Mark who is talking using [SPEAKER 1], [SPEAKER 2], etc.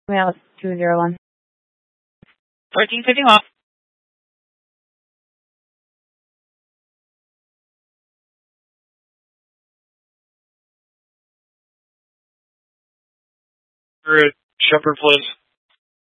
[SPEAKER 1] Mouse 201.
[SPEAKER 2] 14, taking off.
[SPEAKER 3] We're at Shepherd, please.